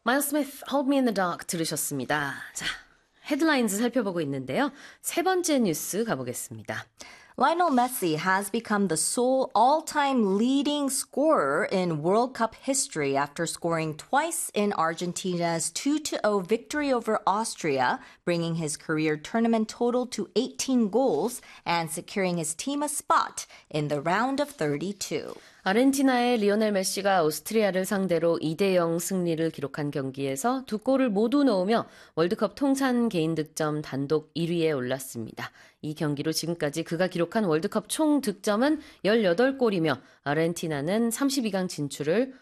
마일 스미스, Hold Me in the Dark 들으셨습니다. 자, 헤드라인즈 살펴보고 있는데요. 세 번째 뉴스 가보겠습니다. Lionel Messi has become the sole all-time leading scorer in World Cup history after scoring twice in Argentina's 2-0 victory over Austria, bringing his career tournament total to 18 goals and securing his team a spot in the round of 32. 아르헨티나의 리오넬 메시가 오스트리아를 상대로 2대0 승리를 기록한 경기에서 두 골을 모두 넣으며 월드컵 통산 개인 득점 단독 1위에 올랐습니다. 이 경기로 지금까지 그가 기록한 월드컵 총 득점은 18골이며 아르헨티나는 32강 진출을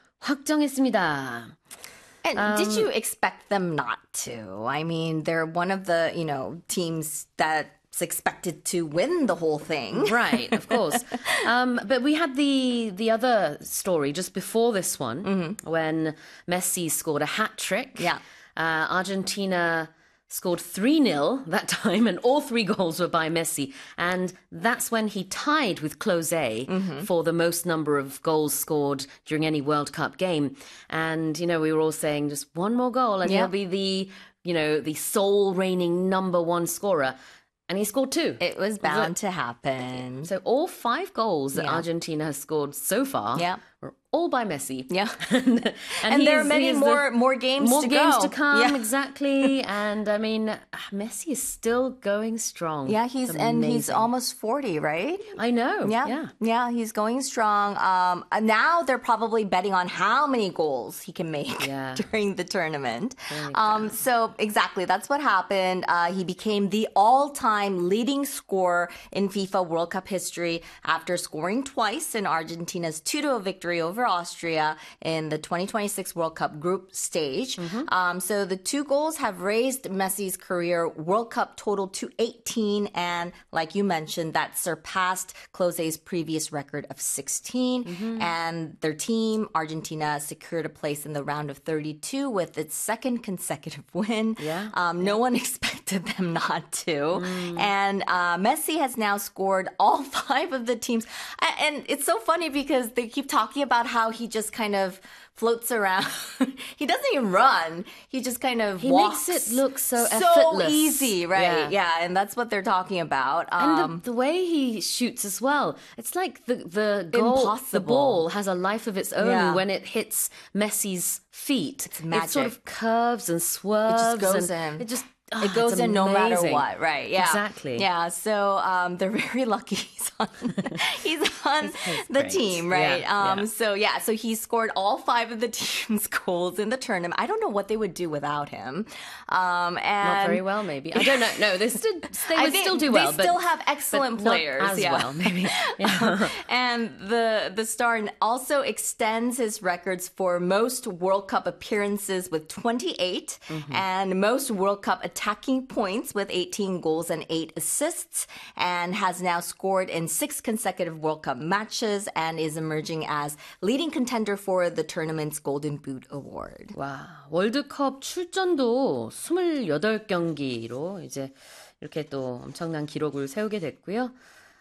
확정했습니다. And did you expect them not to? I mean, they're one of the, teams that's expected to win the whole thing. Right, of course. But we had the other story just before this one when Messi scored a hat trick. Yeah. Argentina scored 3-0 that time, and all three goals were by Messi. And that's when he tied with Klose for the most number of goals scored during any World Cup game. And, we were all saying just one more goal and he'll be the sole reigning number one scorer. And he scored 2. It was bound to happen. So all 5 goals that Argentina has scored so far were all by Messi. Yeah. and there are many more games to go. More games to come, exactly. And I mean, Messi is still going strong. Yeah, he's almost 40, right? I know. Yeah, he's going strong. Now they're probably betting on how many goals he can make during the tournament. So exactly, that's what happened. He became the all-time leading scorer in FIFA World Cup history after scoring twice in Argentina's 2-0 victory over Austria in the 2026 World Cup group stage. So the 2 goals have raised Messi's career World Cup total to 18, and like you mentioned, that surpassed Klose's previous record of 16. And their team, Argentina, secured a place in the round of 32 with its second consecutive win. No one expected them not to. And Messi has now scored all 5 of the teams. And it's so funny because they keep talking about how he just kind of floats around. He doesn't even run. He just kind of walks. He makes it look so effortless. So easy, right? Yeah, and that's what they're talking about. And the way he shoots as well. It's like the goal, impossible. the ball has a life of its own when it hits Messi's feet. It's magic. It sort of curves and swerves. It just goes in. It goes in no matter what, right? Yeah, exactly. Yeah, so they're very lucky he's on the team, right? So he scored all 5 of the team's goals in the tournament. I don't know what they would do without him. And not very well, maybe. I don't know. No, they would still do well. They still have excellent players. Not as well, maybe. And the star also extends his records for most World Cup appearances with 28 and most World Cup attacking points with 18 goals and 8 assists, and has now scored in 6 consecutive World Cup matches and is emerging as leading contender for the tournament's Golden Boot Award. 와, 월드컵 출전도 28경기로 이제 이렇게 또 엄청난 기록을 세우게 됐고요.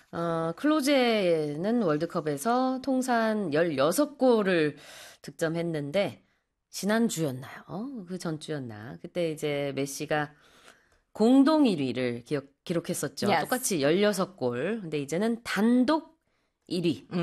클로제는 월드컵에서 통산 16골을 득점했는데 지난주였나요? 그 전주였나? 그때 이제 메시가 공동 1위를 기록했었죠. Yes. 똑같이 16골. 근데 이제는 단독 1위.